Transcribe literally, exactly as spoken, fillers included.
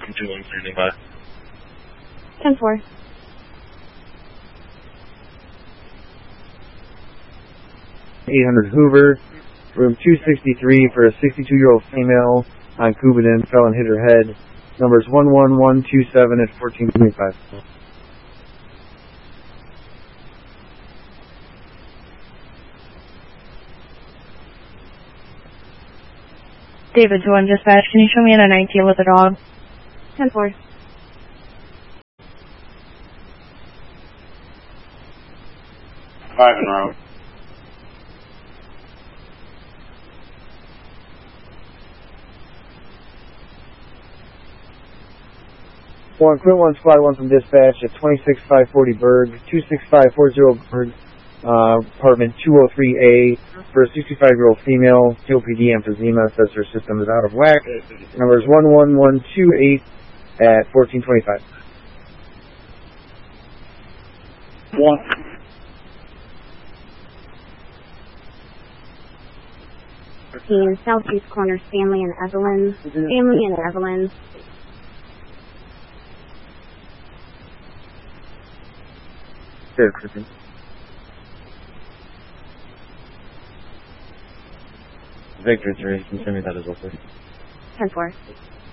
two one standing by. ten four. eight hundred Hoover, room two sixty-three for a sixty-two-year-old female on Kubaden, fell and hit her head. Numbers one one one two seven at fourteen twenty-five. David, two one dispatch, can you show me in a nineteen with a dog? ten four. Five in route. One, Quint one, Squad one from dispatch at twenty-six five forty Berg, two six five four zero Berg, uh, apartment two oh three A, for a sixty-five-year-old female, C O P D emphysema, says her system is out of whack. Numbers one one one two eight at fourteen twenty-five. One. In southeast corner, Stanley and Evelyn. Stanley and Evelyn. Good, Kristen. Victor three, can you send me that as well, please? ten four.